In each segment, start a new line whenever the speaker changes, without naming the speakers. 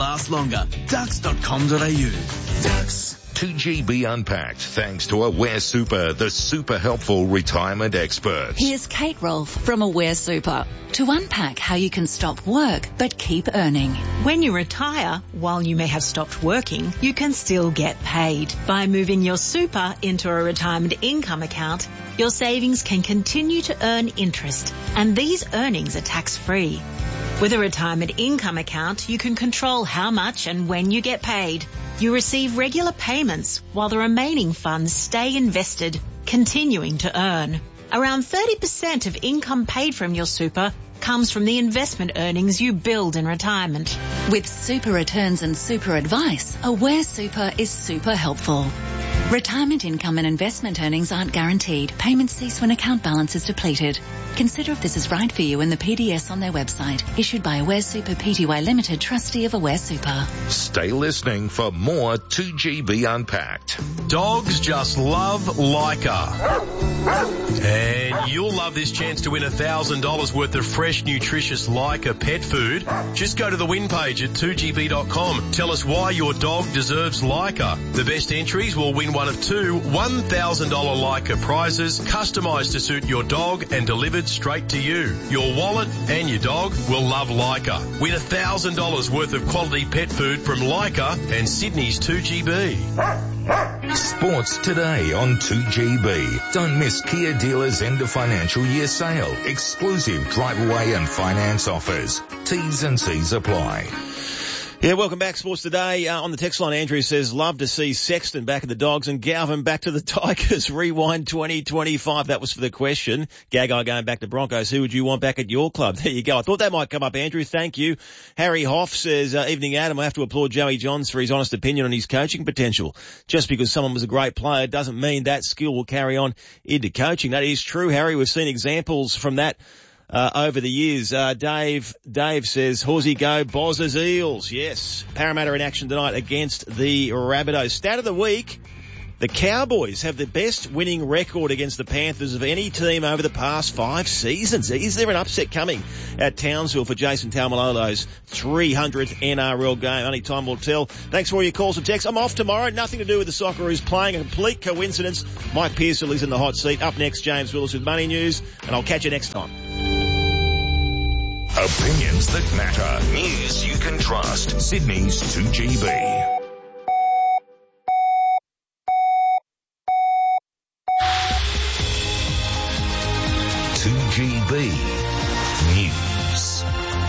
last longer. Dux.com.au. Dux.
2GB Unpacked, thanks to Aware Super, the super helpful retirement experts.
Here's Kate Rolfe from Aware Super to unpack how you can stop work but keep earning.
When you retire, while you may have stopped working, you can still get paid. By moving your super into a retirement income account, your savings can continue to earn interest, and these earnings are tax-free. With a retirement income account, you can control how much and when you get paid. You receive regular payments while the remaining funds stay invested, continuing to earn. Around 30% of income paid from your super comes from the investment earnings you build in retirement.
With super returns and super advice, Aware Super is super helpful. Retirement income and investment earnings aren't guaranteed. Payments cease when account balance is depleted. Consider if this is right for you in the PDS on their website. Issued by Aware Super Pty Limited, trustee of Aware Super.
Stay listening for more 2GB Unpacked.
Dogs just love Leica. And you'll love this chance to win $1,000 worth of fresh, nutritious Leica pet food. Just go to the win page at 2gb.com. Tell us why your dog deserves Leica. The best entries will win one of two $1,000 Leica prizes, customised to suit your dog and delivered straight to you. Your wallet and your dog will love Leica. Win $1,000 worth of quality pet food from Leica and Sydney's 2GB.
Sports today on 2GB. Don't miss Kia Dealers' end of financial year sale. Exclusive drive-away and finance offers. T's and C's apply.
Yeah, welcome back. Sports Today. On the text line, Andrew says, love to see Sexton back at the Dogs and Galvin back to the Tigers. Rewind 2025. That was for the question. Gagai going back to Broncos. Who would you want back at your club? There you go. I thought that might come up, Andrew. Thank you. Harry Hoff says, evening, Adam. I have to applaud Joey Johns for his honest opinion on his coaching potential. Just because someone was a great player doesn't mean that skill will carry on into coaching. That is true, Harry. We've seen examples from that over the years. Dave says, Horsey go, Bozzers Eels. Yes. Parramatta in action tonight against the Rabbitohs. Stat of the week, the Cowboys have the best winning record against the Panthers of any team over the past 5 seasons. Is there an upset coming at Townsville for Jason Taumalolo's 300th NRL game? Only time will tell. Thanks for all your calls and texts. I'm off tomorrow. Nothing to do with the Socceroos playing. A complete coincidence. Mike Pearsall is in the hot seat. Up next, James Willis with Money News. And I'll catch you next time.
Opinions that matter. News you can trust. Sydney's 2GB. News.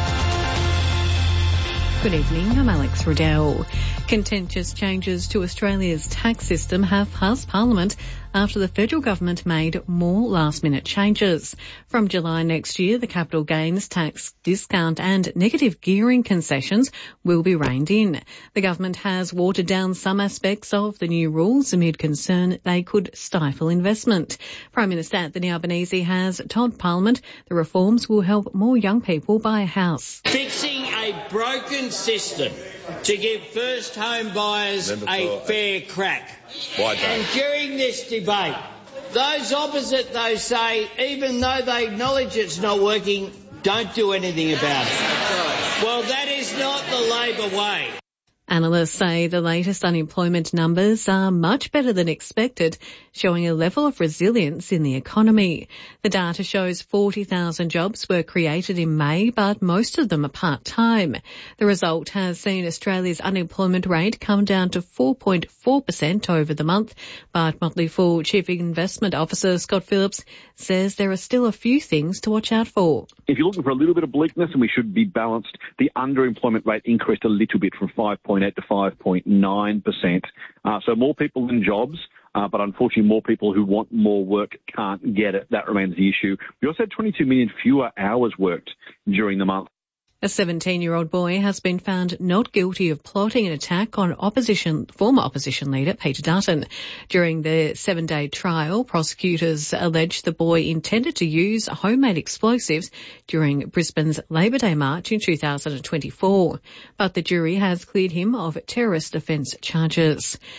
Good evening, I'm Alex Riddell. Contentious changes to Australia's tax system have passed Parliament after the federal government made more last-minute changes. From July next year, the capital gains tax discount and negative gearing concessions will be reined in. The government has watered down some aspects of the new rules amid concern they could stifle investment. Prime Minister Anthony Albanese has told Parliament the reforms will help more young people buy a house.
Fixing a broken system to give first home buyers a fair crack. And during this debate, those opposite, they say, even though they acknowledge it's not working, don't do anything about it. Well, that is not the Labor way.
Analysts say the latest unemployment numbers are much better than expected, showing a level of resilience in the economy. The data shows 40,000 jobs were created in May, but most of them are part-time. The result has seen Australia's unemployment rate come down to 4.4% over the month, but Motley Fool Chief Investment Officer Scott Phillips says there are still a few things to watch out for.
If you're looking for a little bit of bleakness, and we should be balanced, the underemployment rate increased a little bit from 5.8 to 5.9%. So more people in jobs, but unfortunately more people who want more work can't get it. That remains the issue. We also had 22 million fewer hours worked during the month.
A 17-year-old boy has been found not guilty of plotting an attack on former opposition leader Peter Dutton. During the 7-day trial, prosecutors alleged the boy intended to use homemade explosives during Brisbane's Labor Day march in 2024. But the jury has cleared him of terrorist offence charges.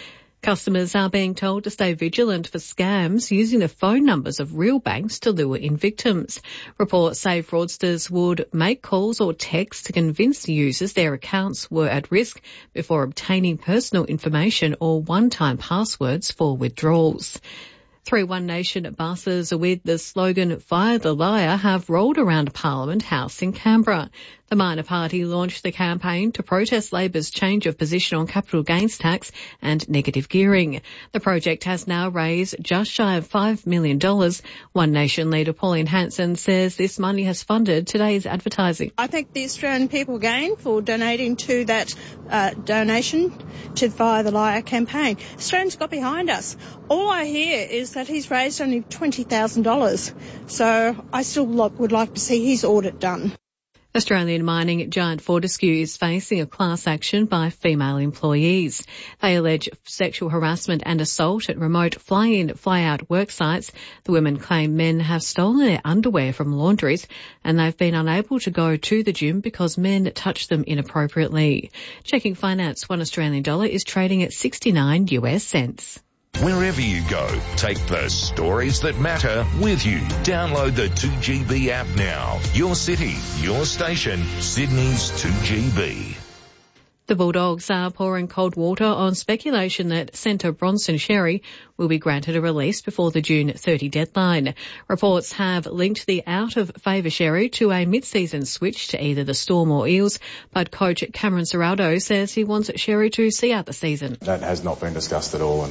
Customers are being told to stay vigilant for scams using the phone numbers of real banks to lure in victims. Reports say fraudsters would make calls or texts to convince the users their accounts were at risk before obtaining personal information or one-time passwords for withdrawals. 3 One Nation buses with the slogan "Fire the Liar" have rolled around Parliament House in Canberra. The minor party launched the campaign to protest Labor's change of position on capital gains tax and negative gearing. The project has now raised just shy of $5 million. One Nation leader Pauline Hanson says this money has funded today's advertising.
I thank the Australian people again for donating to that donation to the Fire the Liar campaign. Australians got behind us. All I hear is that he's raised only $20,000, so I still would like to see his audit done.
Australian mining giant Fortescue is facing a class action by female employees. They allege sexual harassment and assault at remote fly-in, fly-out work sites. The women claim men have stolen their underwear from laundries and they've been unable to go to the gym because men touch them inappropriately. Checking finance, $1 Australian is trading at 69 US cents.
Wherever you go, take the stories that matter with you. Download the 2GB app now. Your city, your station, Sydney's 2GB.
The Bulldogs are pouring cold water on speculation that centre Bronson Xerri will be granted a release before the June 30 deadline. Reports have linked the out-of-favour Xerri to a mid-season switch to either the Storm or Eels, but coach Cameron Ciraldo says he wants Xerri to see out the season.
That has not been discussed at all,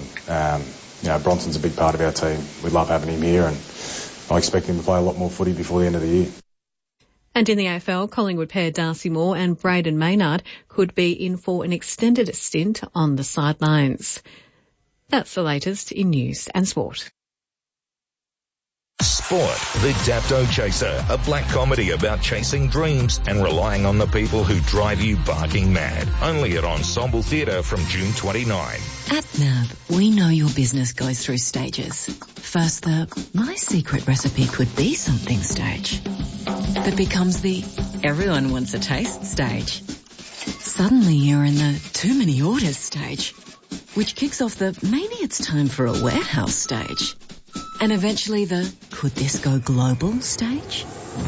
and Bronson's a big part of our team. We love having him here, and I expect him to play a lot more footy before the end of the year.
And in the AFL, Collingwood pair Darcy Moore and Braden Maynard could be in for an extended stint on the sidelines. That's the latest in news and sport.
Sport, The Dapto Chaser, a black comedy about chasing dreams and relying on the people who drive you barking mad. Only at Ensemble Theatre from June 29.
At NAB, we know your business goes through stages. First, the "my secret recipe could be something" stage. That becomes the "everyone wants a taste" stage. Suddenly you're in the "too many orders" stage, which kicks off the "maybe it's time for a warehouse" stage. And eventually the "could this go global" stage.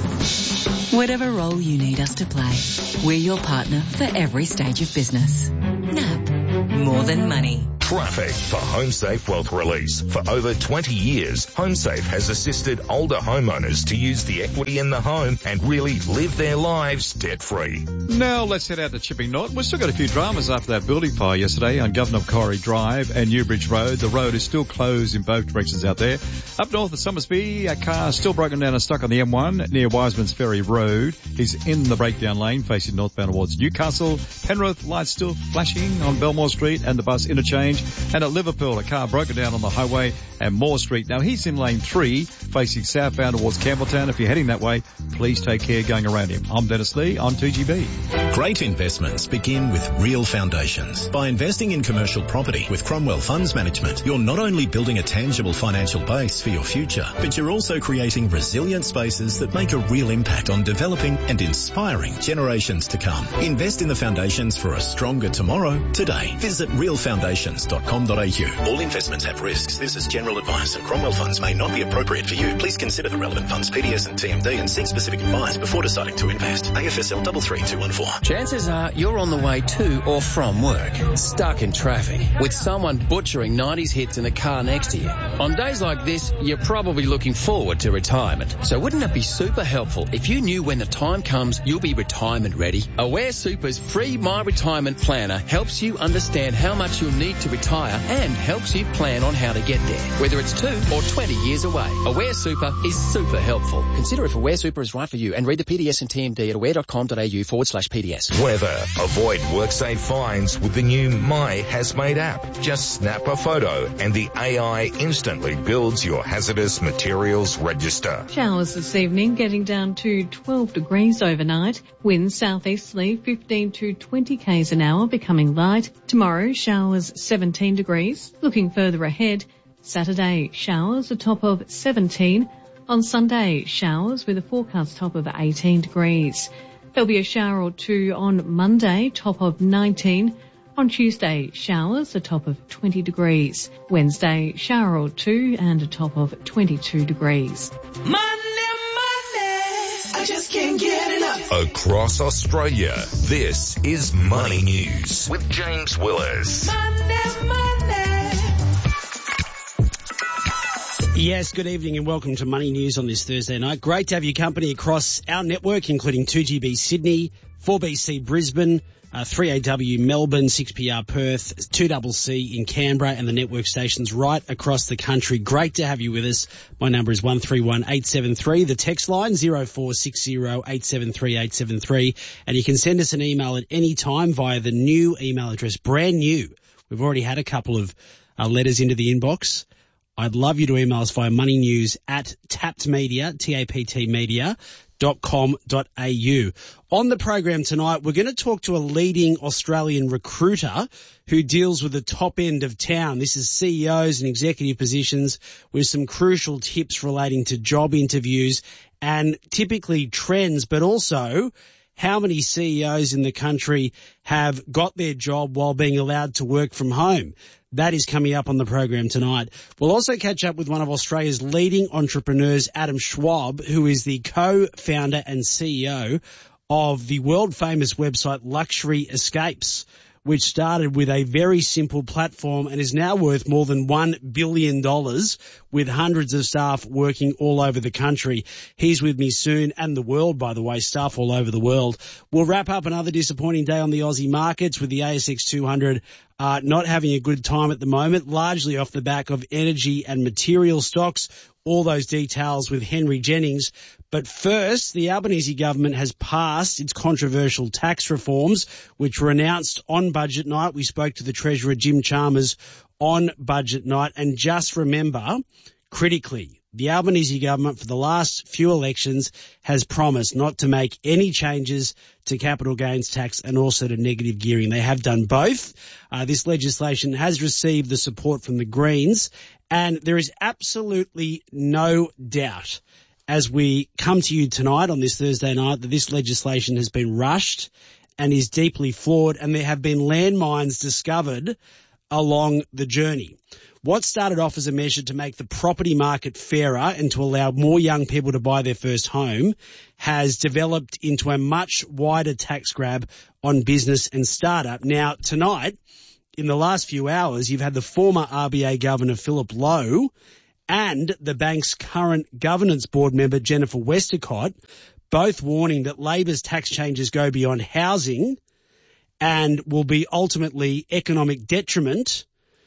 Whatever role you need us to play, we're your partner for every stage of business. NAB, more than money.
Traffic for HomeSafe Wealth Release. For over 20 years, HomeSafe has assisted older homeowners to use the equity in the home and really live their lives debt-free.
Now let's head out to Chipping Norton. We've still got a few dramas after that building fire yesterday on Governor Corrie Drive and Newbridge Road. The road is still closed in both directions out there. Up north at Somersby, a car still broken down and stuck on the M1 near Wiseman's Ferry Road. He's in the breakdown lane facing northbound towards Newcastle. Penrith, lights still flashing on Belmore Street and the bus interchange. And at Liverpool, a car broken down on the highway and Moore Street. Now, he's in lane 3, facing southbound towards Campbelltown. If you're heading that way, please take care going around him. I'm Dennis Lee on 2GB.
Great investments begin with real foundations. By investing in commercial property with Cromwell Funds Management, you're not only building a tangible financial base for your future, but you're also creating resilient spaces that make a real impact on developing and inspiring generations to come. Invest in the foundations for a stronger tomorrow today. Visit realfoundations.com.au. All investments have risks. This is general advice, and Cromwell Funds may not be appropriate for you. Please consider the relevant funds, PDS and TMD, and seek specific advice before deciding to invest. AFSL 33214.
Chances are you're on the way to or from work, stuck in traffic, with someone butchering 90s hits in the car next to you. On days like this, you're probably looking forward to retirement. So wouldn't it be super helpful if you knew when the time comes you'll be retirement ready? Aware Super's free My Retirement Planner helps you understand how much you'll need to retire and helps you plan on how to get there, whether it's 2 or 20 years away. Aware Super is super helpful. Consider if Aware Super is right for you and read the PDS and TMD at aware.com.au/PDS.
Weather. Avoid WorkSafe fines with the new My Hazmate app. Just snap a photo and the AI instantly builds your hazardous materials register.
Showers this evening, getting down to 12 degrees overnight. Winds southeasterly 15 to 20 k's an hour, becoming light. Tomorrow, showers 17 degrees. Looking further ahead, Saturday, showers a top of 17. On Sunday, showers with a forecast top of 18 degrees. There'll be a shower or two on Monday, top of 19. On Tuesday, showers, a top of 20 degrees. Wednesday, shower or two and a top of 22 degrees.
Money, I just can't get enough.
Across Australia, this is Money News with James Willis.
Yes, good evening and welcome to Money News on this Thursday night. Great to have your company across our network, including 2GB Sydney, 4BC Brisbane, 3AW Melbourne, 6PR Perth, 2CC in Canberra, and the network stations right across the country. Great to have you with us. My number is 131873. The text line 0460 873 873, and you can send us an email at any time via the new email address, brand new. We've already had a couple of letters into the inbox. I'd love you to email us via moneynews@taptmedia, taptmedia.com.au. On the program tonight, we're going to talk to a leading Australian recruiter who deals with the top end of town. This is CEOs and executive positions with some crucial tips relating to job interviews and typically trends, but also how many CEOs in the country have got their job while being allowed to work from home. That is coming up on the program tonight. We'll also catch up with one of Australia's leading entrepreneurs, Adam Schwab, who is the co-founder and CEO of the world-famous website Luxury Escapes, which started with a very simple platform and is now worth more than $1 billion with hundreds of staff working all over the country. He's with me soon, and the world, by the way, staff all over the world. We'll wrap up another disappointing day on the Aussie markets with the ASX 200 not having a good time at the moment, largely off the back of energy and material stocks. All those details with Henry Jennings. But first, the Albanese government has passed its controversial tax reforms, which were announced on budget night. We spoke to the Treasurer, Jim Chalmers, on budget night. And just remember, critically, the Albanese government for the last few elections has promised not to make any changes to capital gains tax and also to negative gearing. They have done both. This legislation has received the support from the Greens, and there is absolutely no doubt as we come to you tonight on this Thursday night that this legislation has been rushed and is deeply flawed, and there have been landmines discovered along the journey. What started off as a measure to make the property market fairer and to allow more young people to buy their first home has developed into a much wider tax grab on business and startup. Now, tonight, in the last few hours, you've had the former RBA Governor Philip Lowe and the bank's current governance board member Jennifer Westacott both warning that Labor's tax changes go beyond housing and will be ultimately economic detriment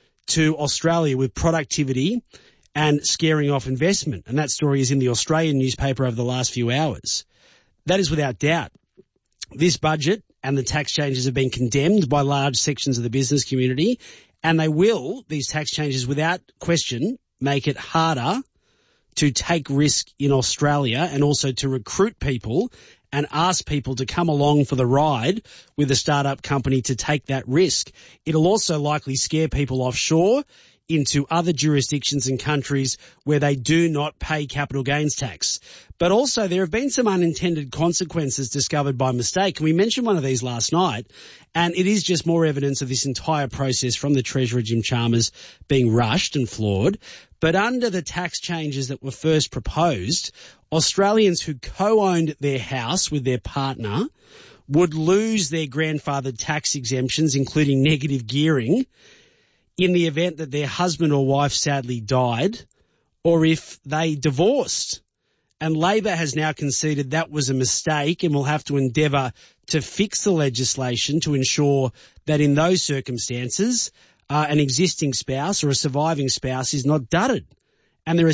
to Australia with productivity and scaring off investment. And that story is in the Australian newspaper over the last few hours. That is without doubt. This budget and the tax changes have been condemned by large sections of the business community, and they will, these tax changes without question, make it harder to take risk in Australia and also to recruit people and ask people to come along for the ride with a startup company to take that risk. It'll also likely scare people offshore into other jurisdictions and countries where they do not pay capital gains tax. But also there have been some unintended consequences discovered by mistake. And we mentioned one of these last night, and it is just more evidence of this entire process from the Treasurer, Jim Chalmers, being rushed and flawed. But under the tax changes that were first proposed, Australians who co-owned their house with their partner would lose their grandfathered tax exemptions, including negative gearing, in the event that their husband or wife sadly died or if they divorced. And Labor has now conceded that was a mistake and will have to endeavour to fix the legislation to ensure that in those circumstances an existing spouse or a surviving spouse is not dudded. And there are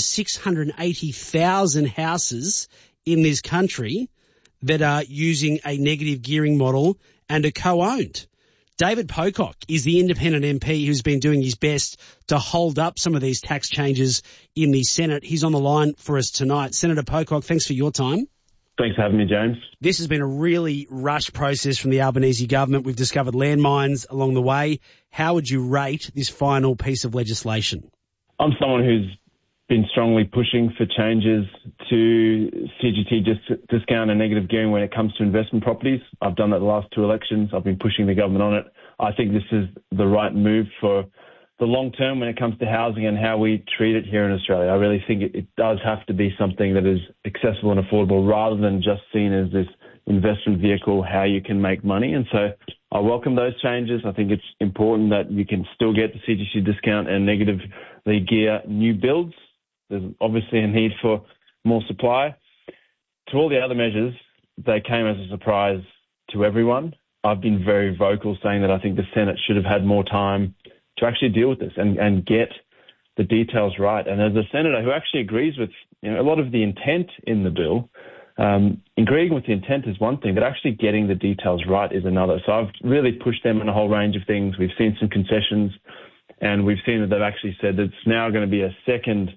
680,000 houses in this country that are using a negative gearing model and are co-owned. David Pocock is the independent MP who's been doing his best to hold up some of these tax changes in the Senate. He's on the line for us tonight. Senator Pocock, thanks for your time.
Thanks for having me, James.
This has been a really rushed process from the Albanese government. We've discovered landmines along the way. How would you rate this final piece of legislation?
I'm someone who's been strongly pushing for changes to CGT discount and negative gearing when it comes to investment properties. I've done that the last 2 elections. I've been pushing the government on it. I think this is the right move for the long term when it comes to housing and how we treat it here in Australia. I really think it does have to be something that is accessible and affordable rather than just seen as this investment vehicle, how you can make money. And so I welcome those changes. I think it's important that you can still get the CGT discount and negatively gear new builds. There's obviously a need for more supply. To all the other measures, they came as a surprise to everyone. I've been very vocal saying that I think the Senate should have had more time to actually deal with this and get the details right. And as a senator who actually agrees with a lot of the intent in the bill, agreeing with the intent is one thing, but actually getting the details right is another. So I've really pushed them in a whole range of things. We've seen some concessions, and we've seen that they've actually said that it's now going to be a second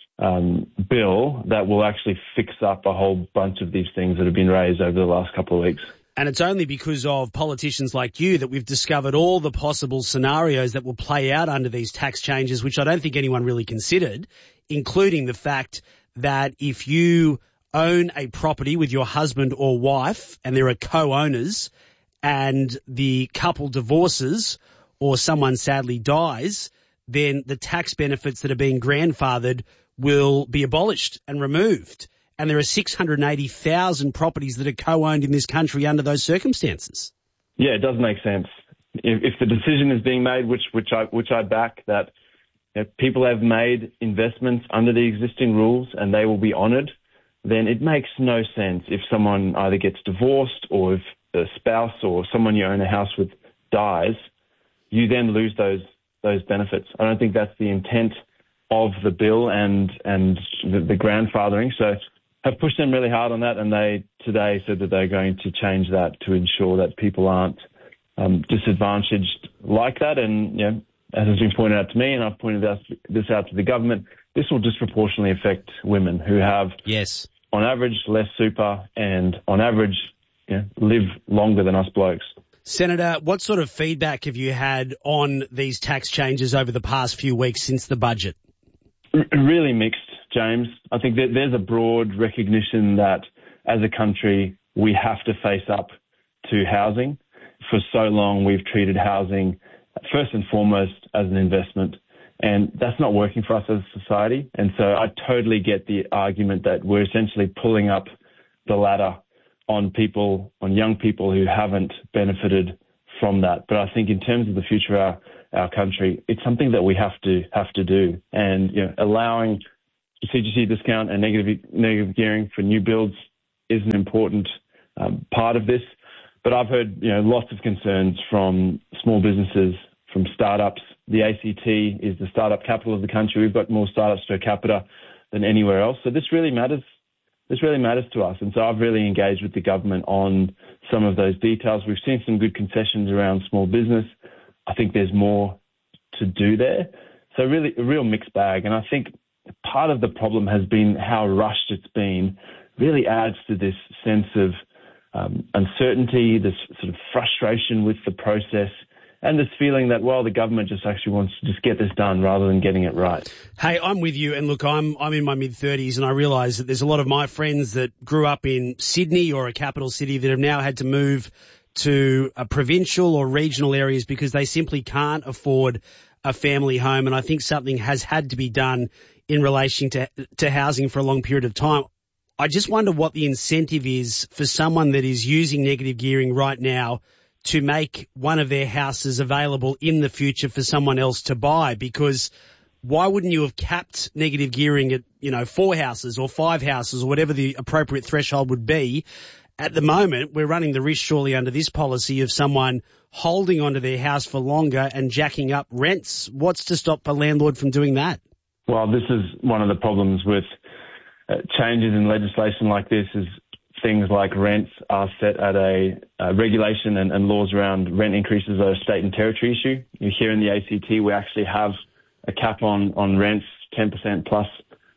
bill that will actually fix up a whole bunch of these things that have been raised over the last couple of weeks.
And it's only because of politicians like you that we've discovered all the possible scenarios that will play out under these tax changes, which I don't think anyone really considered, including the fact that if you own a property with your husband or wife and there are co-owners and the couple divorces or someone sadly dies, then the tax benefits that are being grandfathered will be abolished and removed. And there are 680,000 properties that are co-owned in this country under those circumstances.
Yeah, it does make sense. If the decision is being made, which I back, that people have made investments under the existing rules and they will be honoured, then it makes no sense if someone either gets divorced or if a spouse or someone you own a house with dies, you then lose those benefits. I don't think that's the intent of the bill and the grandfathering. So I've pushed them really hard on that, and they today said that they're going to change that to ensure that people aren't disadvantaged like that. And as has been pointed out to me, and I've pointed this out to the government, this will disproportionately affect women who have, on average, less super and on average, live longer than us blokes.
Senator, what sort of feedback have you had on these tax changes over the past few weeks since the budget?
Really mixed, James. I think that there's a broad recognition that as a country, we have to face up to housing. For so long, we've treated housing first and foremost as an investment, and that's not working for us as a society. And so I totally get the argument that we're essentially pulling up the ladder on young people who haven't benefited from that. But I think in terms of the future of our country, it's something that we have to do. And allowing CGT discount and negative gearing for new builds is an important part of this. But I've heard lots of concerns from small businesses, from startups. The ACT is the startup capital of the country. We've got more startups per capita than anywhere else. So this really matters. This really matters to us. And so I've really engaged with the government on some of those details. We've seen some good concessions around small business. I think there's more to do there. So really a real mixed bag. And I think part of the problem has been how rushed it's been. Really adds to this sense of uncertainty, this sort of frustration with the process, and this feeling that, the government just actually wants to just get this done rather than getting it right.
Hey, I'm with you. And look, I'm in my mid-30s, and I realise that there's a lot of my friends that grew up in Sydney or a capital city that have now had to move to a provincial or regional areas because they simply can't afford a family home. And I think something has had to be done in relation to housing for a long period of time. I just wonder what the incentive is for someone that is using negative gearing right now to make one of their houses available in the future for someone else to buy, because why wouldn't you have capped negative gearing at, 4 houses or 5 houses or whatever the appropriate threshold would be? At the moment, we're running the risk surely under this policy of someone holding onto their house for longer and jacking up rents. What's to stop a landlord from doing that?
Well, this is one of the problems with changes in legislation like this is things like rents are set at a regulation and laws around rent increases are a state and territory issue. Here in the ACT, we actually have a cap on rents, 10% plus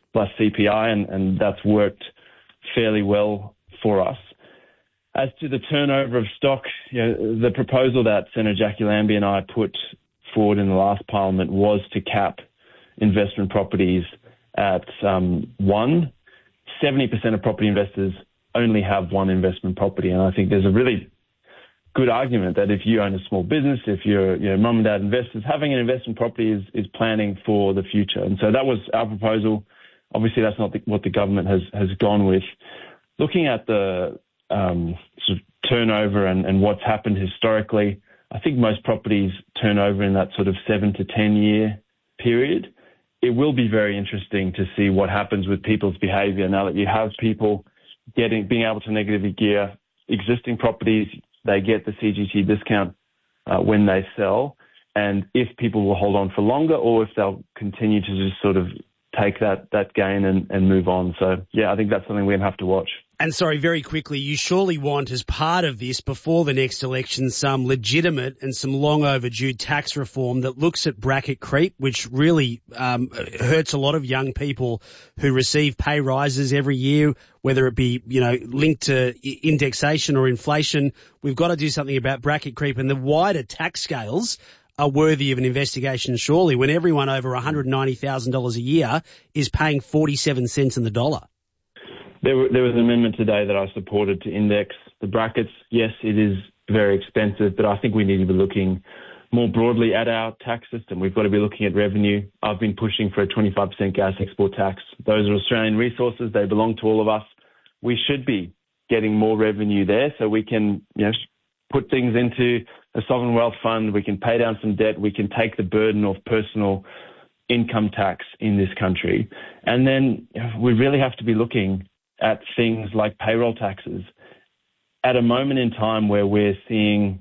CPI, and that's worked fairly well for us. As to the turnover of stock, the proposal that Senator Jackie Lambie and I put forward in the last parliament was to cap investment properties at 1. 70% of property investors only have one investment property, and I think there's a really good argument that if you own a small business, if you're mum and dad investors, having an investment property is planning for the future. And so that was our proposal. Obviously, that's not what the government has gone with. Looking at the sort of turnover and what's happened historically, I think most properties turn over in that sort of 7 to 10 year period. It will be very interesting to see what happens with people's behaviour now that you have people being able to negatively gear existing properties. They get the CGT discount when they sell, and if people will hold on for longer or if they'll continue to just sort of take that gain and move on. So, yeah, I think that's something we're going to have to watch.
And sorry, very quickly, you surely want, as part of this, before the next election, some legitimate and some long overdue tax reform that looks at bracket creep, which really hurts a lot of young people who receive pay rises every year, whether it be, linked to indexation or inflation. We've got to do something about bracket creep, and the wider tax scales are worthy of an investigation, surely, when everyone over $190,000 a year is paying 47 cents in the dollar.
There was an amendment today that I supported to index the brackets. Yes, it is very expensive, but I think we need to be looking more broadly at our tax system. We've got to be looking at revenue. I've been pushing for a 25% gas export tax. Those are Australian resources. They belong to all of us. We should be getting more revenue there so we can, put things into a sovereign wealth fund. We can pay down some debt. We can take the burden of personal income tax in this country. And then we really have to be looking at things like payroll taxes. At a moment in time where we're seeing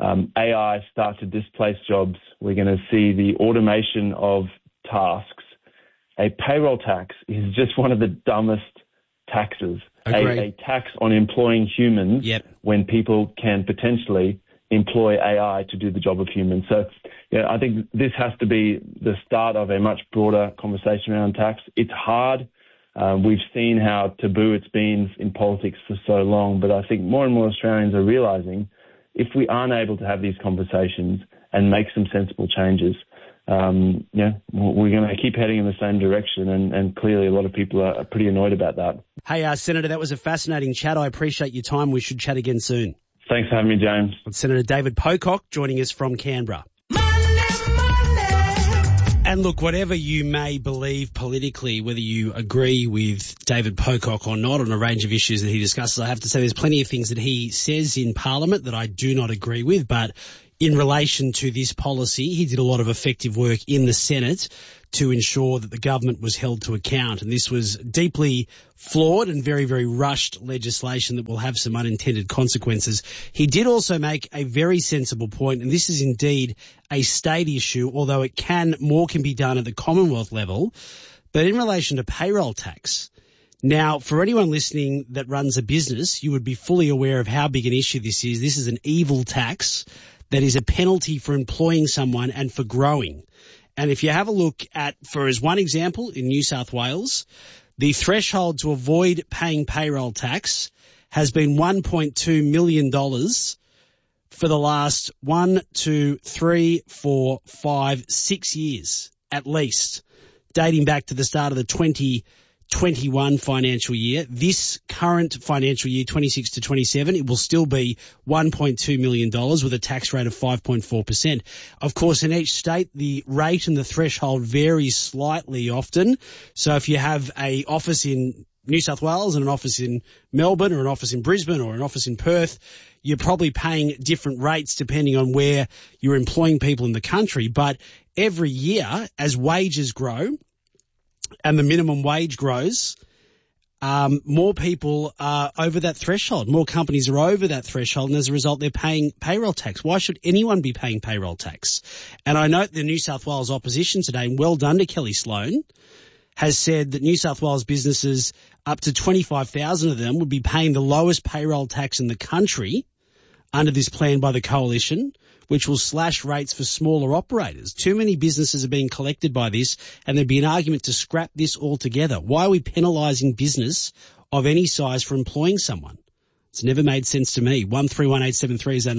AI start to displace jobs, we're going to see the automation of tasks. A payroll tax is just one of the dumbest taxes. A tax on employing humans when people can potentially employ AI to do the job of humans. So I think this has to be the start of a much broader conversation around tax. It's hard. We've seen how taboo it's been in politics for so long, but I think more and more Australians are realising if we aren't able to have these conversations and make some sensible changes, we're going to keep heading in the same direction, and clearly a lot of people are pretty annoyed about that.
Hey, Senator, that was a fascinating chat. I appreciate your time. We should chat again soon.
Thanks for having me, James.
Senator David Pocock joining us from Canberra. And look, whatever you may believe politically, whether you agree with David Pocock or not on a range of issues that he discusses, I have to say there's plenty of things that he says in Parliament that I do not agree with. But in relation to this policy, he did a lot of effective work in the Senate to ensure that the government was held to account. And this was deeply flawed and very, very rushed legislation that will have some unintended consequences. He did also make a very sensible point, and this is indeed a state issue, although more can be done at the Commonwealth level. But in relation to payroll tax, now, for anyone listening that runs a business, you would be fully aware of how big an issue this is. This is an evil tax that is a penalty for employing someone and for growing. And if you have a look at, as one example, in New South Wales, the threshold to avoid paying payroll tax has been $1.2 million for the last 6 years, at least, dating back to the start of the 2021 financial year. This current financial year, 26 to 27, it will still be $1.2 million with a tax rate of 5.4%. Of course, in each state, the rate and the threshold varies slightly often. So if you have an office in New South Wales and an office in Melbourne or an office in Brisbane or an office in Perth, you're probably paying different rates depending on where you're employing people in the country. But every year, as wages grow, and the minimum wage grows, more people are over that threshold. More companies are over that threshold, and as a result, they're paying payroll tax. Why should anyone be paying payroll tax? And I note the New South Wales opposition today, and well done to Kelly Sloan, has said that New South Wales businesses, up to 25,000 of them, would be paying the lowest payroll tax in the country under this plan by the Coalition, which will slash rates for smaller operators. Too many businesses are being collected by this, and there'd be an argument to scrap this altogether. Why are we penalising business of any size for employing someone? It's never made sense to me. 131873 is our number.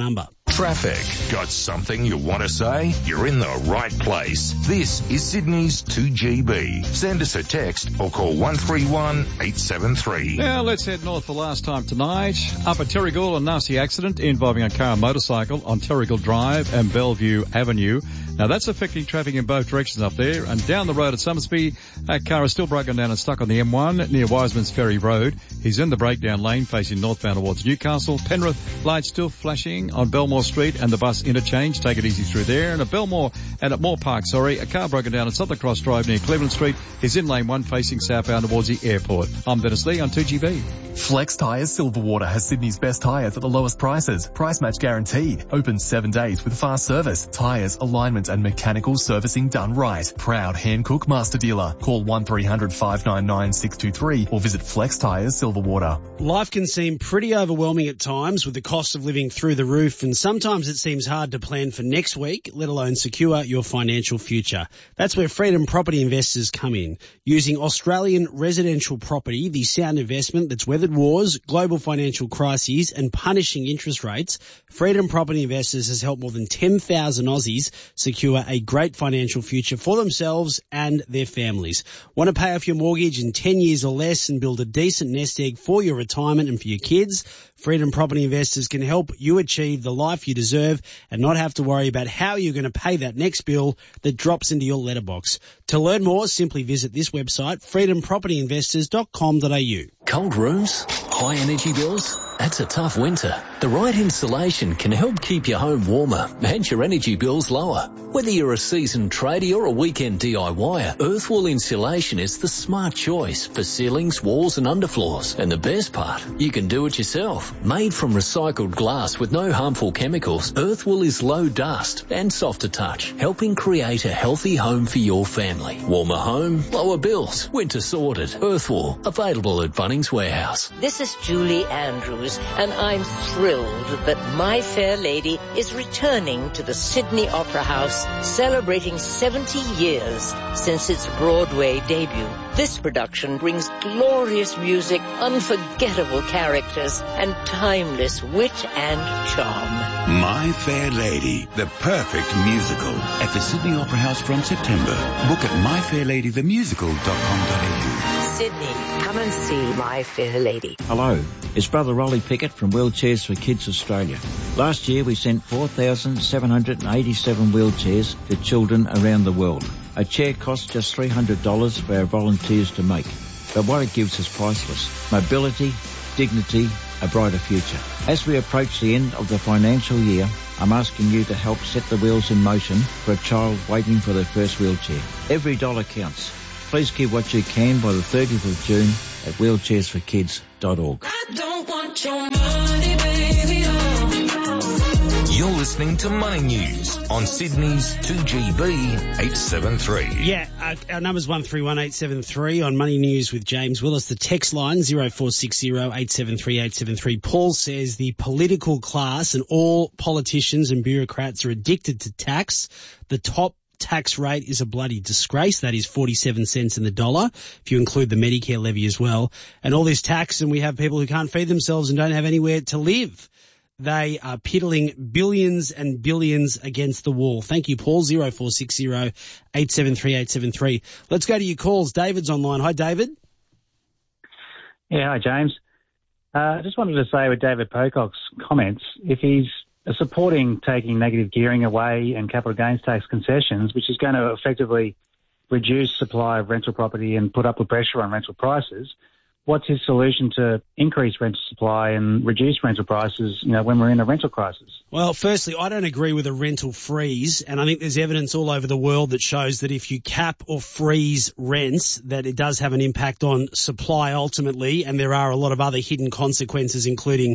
Traffic. Got something you want to say? You're in the right place. This is Sydney's 2GB. Send us a text or call 131 873.
Now let's head north for last time tonight. Up at Terrigal, a nasty accident involving a car and motorcycle on Terrigal Drive and Bellevue Avenue. Now that's affecting traffic in both directions up there. And down the road at Somersby, that car is still broken down and stuck on the M1 near Wiseman's Ferry Road. He's in the breakdown lane facing northbound towards Newcastle. Penrith, lights still flashing on Belmore Street and the bus interchange. Take it easy through there. And at Belmore and at Moore Park, a car broken down at Southern Cross Drive near Cleveland Street. He's in lane 1 facing southbound towards the airport. I'm Dennis Lee on 2GB.
Flex Tyres Silverwater has Sydney's best tyres at the lowest prices. Price match guaranteed. Open 7 days with fast service. Tyres, alignment and mechanical servicing done right. Proud Hankook master dealer. Call 1300 599 623 or visit Flex Tyres Silverwater.
Life can seem pretty overwhelming at times with the cost of living through the roof, and sometimes it seems hard to plan for next week, let alone secure your financial future. That's where Freedom Property Investors come in. Using Australian residential property, the sound investment that's weathered wars, global financial crises and punishing interest rates, Freedom Property Investors has helped more than 10,000 Aussies secure a great financial future for themselves and their families. Want to pay off your mortgage in 10 years or less and build a decent nest egg for your retirement and for your kids? Freedom Property Investors can help you achieve the life you deserve and not have to worry about how you're going to pay that next bill that drops into your letterbox. To learn more, simply visit this website, freedompropertyinvestors.com.au.
Cold rooms? High energy bills? That's a tough winter. The right insulation can help keep your home warmer and your energy bills lower. Whether you're a seasoned tradie or a weekend DIYer, Earthwall Insulation is the smart choice for ceilings, walls and underfloors. And the best part, you can do it yourself. Made from recycled glass with no harmful chemicals, Earthwall is low dust and soft to touch, helping create a healthy home for your family. Warmer home, lower bills, winter sorted. Earthwall, available at Bunnings Warehouse.
This is Julie Andrews, and I'm thrilled that My Fair Lady is returning to the Sydney Opera House, celebrating 70 years since its Broadway debut. This production brings glorious music, unforgettable characters, and timeless wit and charm.
My Fair Lady, the perfect musical, at the Sydney Opera House from September. Book at myfairladythemusical.com.au.
Sydney, come and see My Fair Lady.
Hello, it's Brother Rolly Pickett from Wheelchairs for Kids Australia. Last year we sent 4,787 wheelchairs to children around the world. A chair costs just $300 for our volunteers to make, but what it gives is priceless. Mobility, dignity, a brighter future. As we approach the end of the financial year, I'm asking you to help set the wheels in motion for a child waiting for their first wheelchair. Every dollar counts. Please give what you can by the 30th of June at wheelchairsforkids.org.
I don't want your money, baby.
You're listening to Money News on Sydney's 2GB 873.
Yeah, our number's 131873 on Money News with James Willis. The text line 0460 873 873. Paul says the political class and all politicians and bureaucrats are addicted to tax. The top tax rate is a bloody disgrace. That is 47 cents in the dollar, if you include the Medicare levy as well. And all this tax, and we have people who can't feed themselves and don't have anywhere to live. They are piddling billions and billions against the wall. Thank you, Paul. 0460 873 873. Let's go to your calls. David's online. Hi, David.
Yeah, hi, James. I just wanted to say with David Pocock's comments, if he's supporting taking negative gearing away and capital gains tax concessions, which is going to effectively reduce supply of rental property and put upward pressure on rental prices, what's his solution to increase rental supply and reduce rental prices, when we're in a rental crisis?
Well, firstly, I don't agree with a rental freeze, and I think there's evidence all over the world that shows that if you cap or freeze rents, that it does have an impact on supply ultimately, and there are a lot of other hidden consequences, including,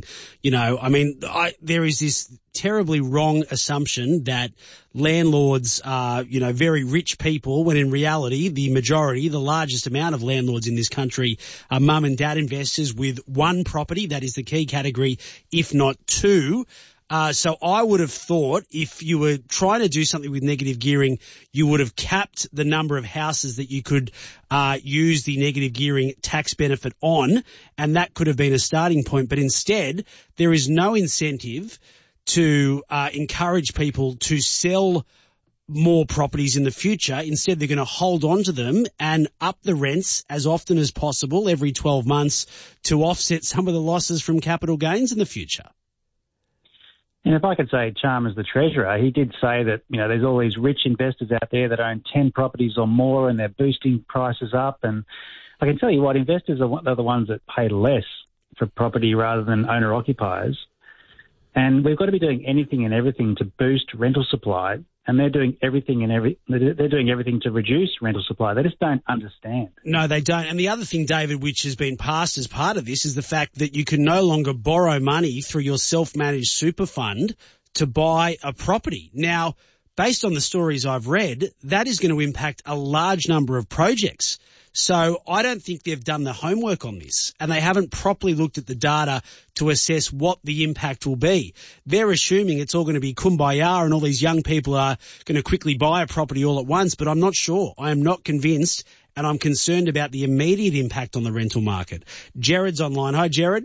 there is this terribly wrong assumption that landlords are, very rich people, when in reality, the majority, the largest amount of landlords in this country are mum and dad investors with one property. That is the key category, if not two. So I would have thought if you were trying to do something with negative gearing, you would have capped the number of houses that you could use the negative gearing tax benefit on, and that could have been a starting point. But instead, there is no incentive to encourage people to sell more properties in the future. Instead, they're going to hold on to them and up the rents as often as possible every 12 months to offset some of the losses from capital gains in the future.
And if I could say Chalmers, the Treasurer, he did say that, there's all these rich investors out there that own 10 properties or more and they're boosting prices up. And I can tell you what, investors are the ones that pay less for property rather than owner-occupiers. And we've got to be doing anything and everything to boost rental supply. And they're doing everything to reduce rental supply. They just don't understand.
No, they don't. And the other thing, David, which has been passed as part of this is the fact that you can no longer borrow money through your self-managed super fund to buy a property. Now, based on the stories I've read, that is going to impact a large number of projects. So I don't think they've done the homework on this, and they haven't properly looked at the data to assess what the impact will be. They're assuming it's all going to be kumbaya and all these young people are going to quickly buy a property all at once, but I'm not sure. I am not convinced, and I'm concerned about the immediate impact on the rental market. Jared's online. Hi, Jared.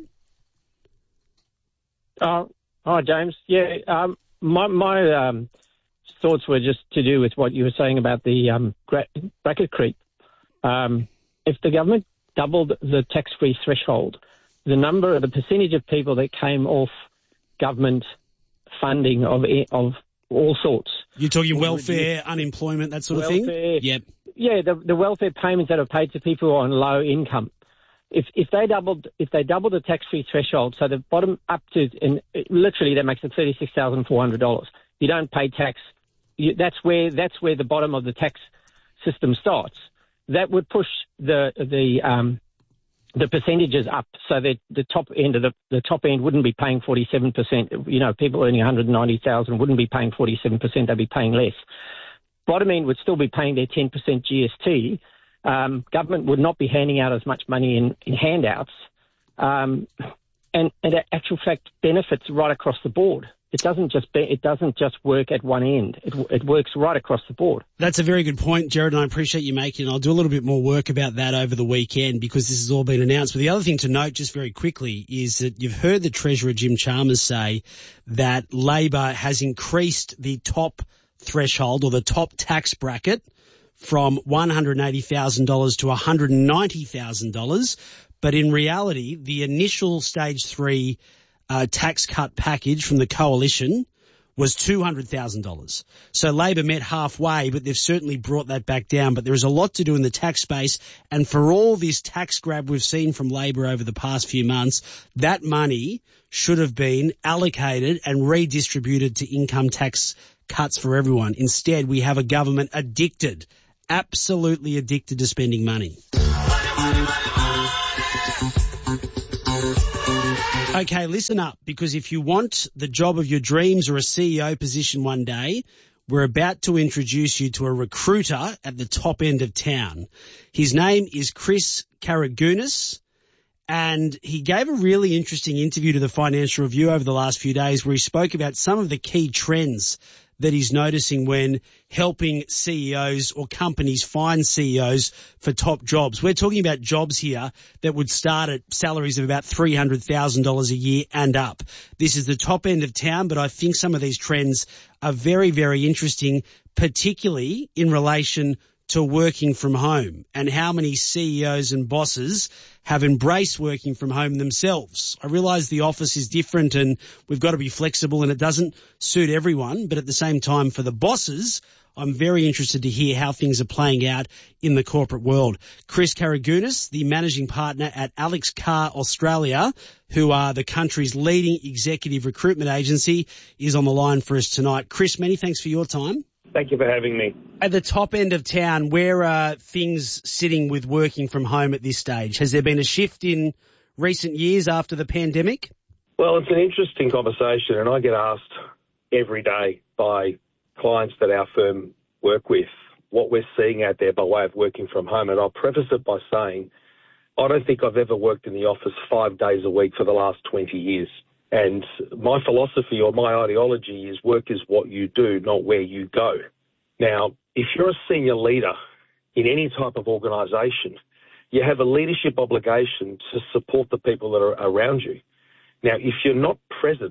Hi, James. Yeah, my thoughts were just to do with what you were saying about the bracket creep. If the government doubled the tax-free threshold, the percentage of people that came off government funding of all sorts.
You're talking welfare, unemployment, that sort of thing? Yep.
Yeah, the welfare payments that are paid to people on low income. If they doubled the tax-free threshold, so the bottom up to, and literally that makes it $36,400. You don't pay tax. That's where the bottom of the tax system starts. That would push the percentages up, so that the top end wouldn't be paying 47%. People earning $190,000 wouldn't be paying 47%; they'd be paying less. Bottom end would still be paying their 10% GST. Government would not be handing out as much money in handouts, and in actual fact, benefits right across the board. It doesn't just work at one end. It works right across the board.
That's a very good point, Jared, and I appreciate you making it. I'll do a little bit more work about that over the weekend because this has all been announced. But the other thing to note just very quickly is that you've heard the Treasurer, Jim Chalmers, say that Labor has increased the top threshold or the top tax bracket from $180,000 to $190,000. But in reality, the initial stage 3 tax cut package from the coalition was $200,000. So Labor met halfway, but they've certainly brought that back down. But there is a lot to do in the tax space. And for all this tax grab we've seen from Labor over the past few months, that money should have been allocated and redistributed to income tax cuts for everyone. Instead, we have a government addicted, absolutely addicted to spending money. Okay, listen up, because if you want the job of your dreams or a CEO position one day, we're about to introduce you to a recruiter at the top end of town. His name is Chris Karagounis, and he gave a really interesting interview to the Financial Review over the last few days where he spoke about some of the key trends that he's noticing when helping CEOs or companies find CEOs for top jobs. We're talking about jobs here that would start at salaries of about $300,000 a year and up. This is the top end of town, but I think some of these trends are very, very interesting, particularly in relation to working from home and how many CEOs and bosses have embraced working from home themselves. I realise the office is different and we've got to be flexible and it doesn't suit everyone, but at the same time for the bosses, I'm very interested to hear how things are playing out in the corporate world. Chris Karagounis, the managing partner at Alex Carr Australia, who are the country's leading executive recruitment agency, is on the line for us tonight. Chris, many thanks for your time.
Thank you for having me.
At the top end of town, where are things sitting with working from home at this stage? Has there been a shift in recent years after the pandemic?
Well, it's an interesting conversation, and I get asked every day by clients that our firm work with what we're seeing out there by way of working from home. And I'll preface it by saying I don't think I've ever worked in the office 5 days a week for the last 20 years. And my philosophy or my ideology is work is what you do, not where you go. Now, if you're a senior leader in any type of organisation, you have a leadership obligation to support the people that are around you. Now, if you're not present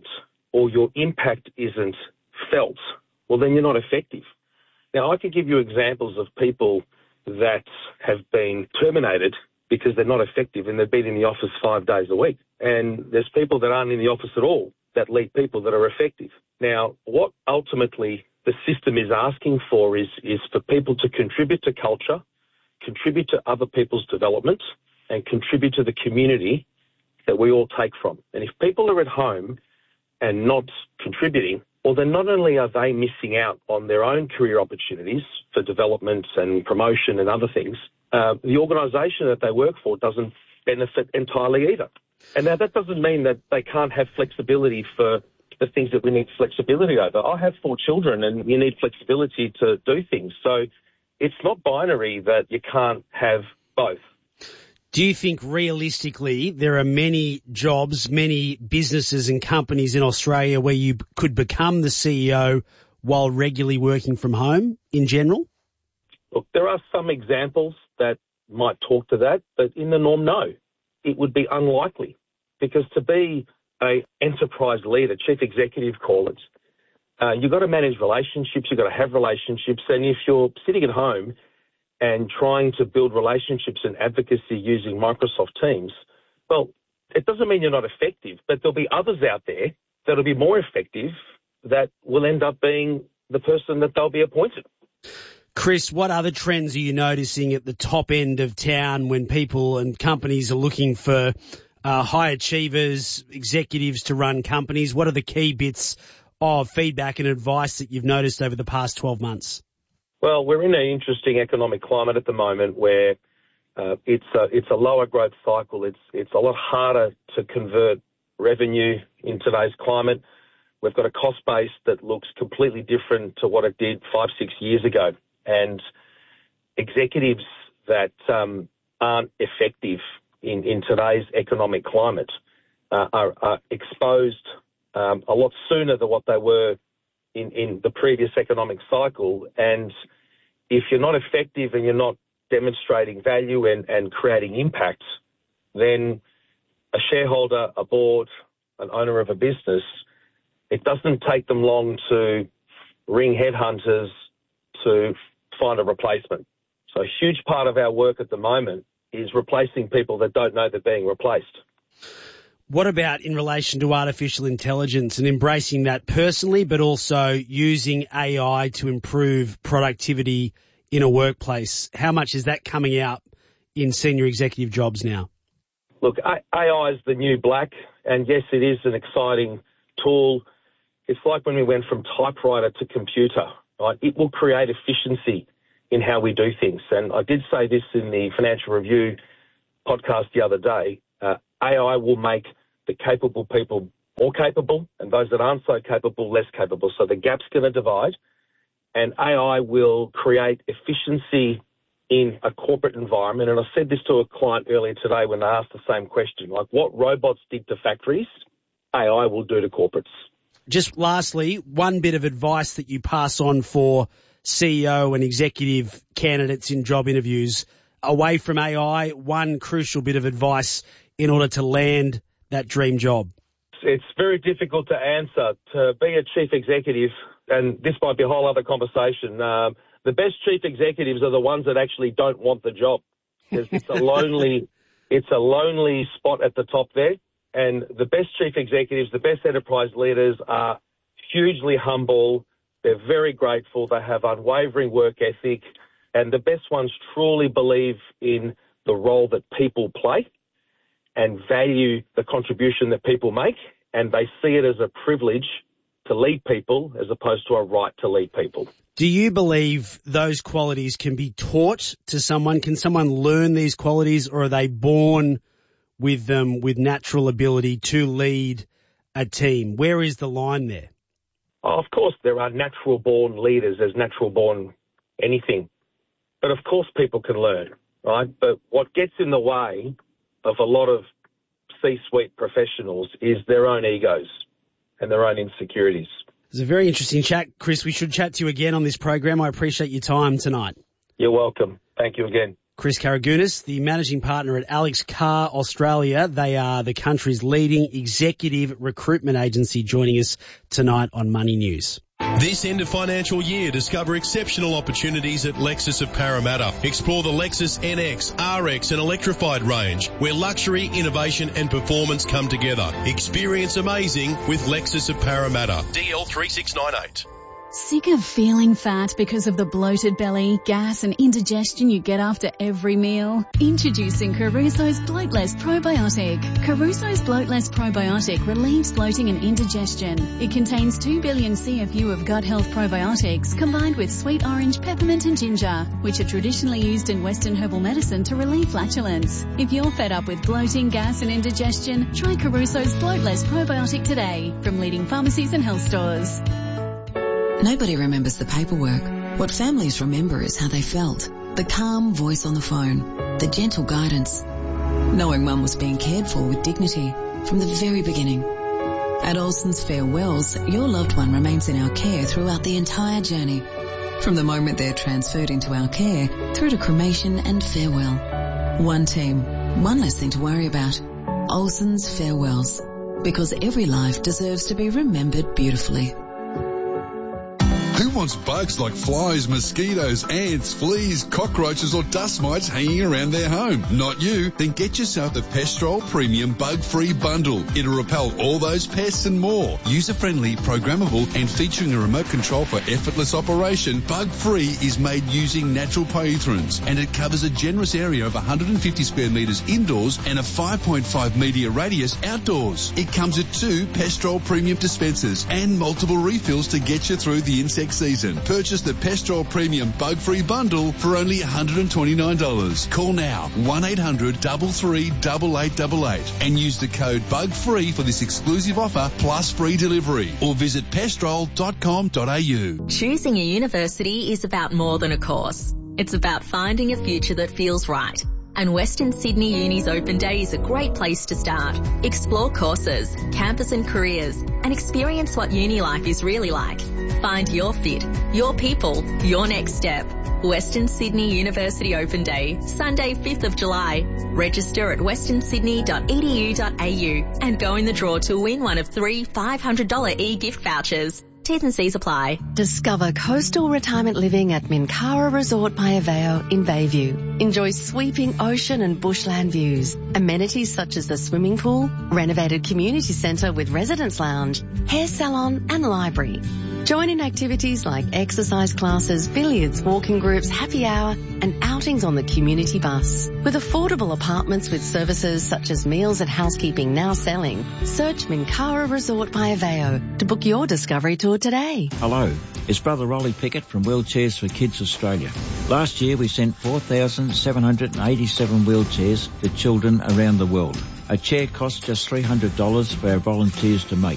or your impact isn't felt, well, then you're not effective. Now, I could give you examples of people that have been terminated because they're not effective and they've been in the office 5 days a week. And there's people that aren't in the office at all that lead people that are effective. Now, what ultimately the system is asking for is for people to contribute to culture, contribute to other people's development, and contribute to the community that we all take from. And if people are at home and not contributing, well, then not only are they missing out on their own career opportunities for development and promotion and other things, the organisation that they work for doesn't benefit entirely either. And now that doesn't mean that they can't have flexibility for the things that we need flexibility over. I have 4 children and you need flexibility to do things. So it's not binary that you can't have both.
Do you think realistically there are many jobs, many businesses and companies in Australia where you could become the CEO while regularly working from home in general?
Look, there are some examples that might talk to that, but in the norm, no. It would be unlikely because to be an enterprise leader, chief executive call it, you've got to manage relationships, you've got to have relationships, and if you're sitting at home and trying to build relationships and advocacy using Microsoft Teams, well, it doesn't mean you're not effective, but there'll be others out there that'll be more effective that will end up being the person that they'll be appointed.
Chris, what other trends are you noticing at the top end of town when people and companies are looking for high achievers, executives to run companies? What are the key bits of feedback and advice that you've noticed over the past 12 months?
Well, we're in an interesting economic climate at the moment where it's a lower growth cycle. It's a lot harder to convert revenue in today's climate. We've got a cost base that looks completely different to what it did 5-6 years ago. And executives that aren't effective in today's economic climate are exposed a lot sooner than what they were in the previous economic cycle. And if you're not effective and you're not demonstrating value and creating impact, then a shareholder, a board, an owner of a business, it doesn't take them long to ring headhunters to find a replacement. So a huge part of our work at the moment is replacing people that don't know they're being replaced.
What about in relation to artificial intelligence and embracing that personally, but also using AI to improve productivity in a workplace? How much is that coming out in senior executive jobs now?
Look, AI is the new black, and yes, it is an exciting tool. It's like when we went from typewriter to computer, right? It will create efficiency in how we do things. And I did say this in the Financial Review podcast the other day. AI will make the capable people more capable and those that aren't so capable less capable. So the gap's going to divide, and AI will create efficiency in a corporate environment. And I said this to a client earlier today when they asked the same question, like what robots did to factories, AI will do to corporates.
Just lastly, one bit of advice that you pass on for CEO and executive candidates in job interviews away from AI, one crucial bit of advice in order to land that dream job.
It's very difficult to answer. To be a chief executive, and this might be a whole other conversation, the best chief executives are the ones that actually don't want the job. Because it's a lonely spot at the top there. And the best chief executives, the best enterprise leaders are hugely humble. They're very grateful. They have unwavering work ethic. And the best ones truly believe in the role that people play and value the contribution that people make. And they see it as a privilege to lead people as opposed to a right to lead people.
Do you believe those qualities can be taught to someone? Can someone learn these qualities, or are they born with them with natural ability to lead a team? Where is the line there?
Of course, there are natural-born leaders. There's natural-born anything. But, of course, people can learn, right? But what gets in the way of a lot of C-suite professionals is their own egos and their own insecurities.
It's a very interesting chat, Chris. We should chat to you again on this program. I appreciate your time tonight.
You're welcome. Thank you again.
Chris Karagounis, the managing partner at Alex Carr Australia. They are the country's leading executive recruitment agency, joining us tonight on Money News.
This end of financial year, discover exceptional opportunities at Lexus of Parramatta. Explore the Lexus NX, RX and electrified range, where luxury, innovation and performance come together. Experience amazing with Lexus of Parramatta. DL3698.
Sick of feeling fat because of the bloated belly, gas and indigestion you get after every meal? Introducing Caruso's Bloatless Probiotic. Caruso's Bloatless Probiotic relieves bloating and indigestion. It contains 2 billion CFU of gut health probiotics combined with sweet orange, peppermint and ginger, which are traditionally used in Western herbal medicine to relieve flatulence. If you're fed up with bloating, gas and indigestion, try Caruso's Bloatless Probiotic today from leading pharmacies and health stores.
Nobody remembers the paperwork. What families remember is how they felt. The calm voice on the phone. The gentle guidance. Knowing mum was being cared for with dignity from the very beginning. At Olsen's Farewells, your loved one remains in our care throughout the entire journey. From the moment they're transferred into our care through to cremation and farewell. One team, one less thing to worry about. Olsen's Farewells. Because every life deserves to be remembered beautifully.
Who wants bugs like flies, mosquitoes, ants, fleas, cockroaches or dust mites hanging around their home? Not you. Then get yourself the Pestrol Premium Bug-Free Bundle. It'll repel all those pests and more. User-friendly, programmable and featuring a remote control for effortless operation, Bug-Free is made using natural poethrins and it covers a generous area of 150 square metres indoors and a 5.5 metre radius outdoors. It comes with 2 Pestrol Premium dispensers and multiple refills to get you through the insect season. Purchase the Pestrol Premium Bug-Free Bundle for only $129. Call now 1-800-338888 and use the code BUGFREE for this exclusive offer plus free delivery or visit pestrol.com.au.
Choosing a university is about more than a course. It's about finding a future that feels right. And Western Sydney Uni's Open Day is a great place to start. Explore courses, campus and careers, and experience what uni life is really like. Find your fit, your people, your next step. Western Sydney University Open Day, Sunday 5th of July. Register at westernsydney.edu.au and go in the draw to win one of 3 $500 e-gift vouchers. T's and C's apply.
Discover coastal retirement living at Minkara Resort by Aveo in Bayview. Enjoy sweeping ocean and bushland views. Amenities such as the swimming pool, renovated community centre with residence lounge, hair salon and library. Join in activities like exercise classes, billiards, walking groups, happy hour and outings on the community bus. With affordable apartments with services such as meals and housekeeping now selling, search Minkara Resort by Aveo to book your discovery tour today.
Hello, it's Brother Rolly Pickett from Wheelchairs for Kids Australia. Last year we sent 4,787 wheelchairs to children around the world. A chair costs just $300 for our volunteers to make.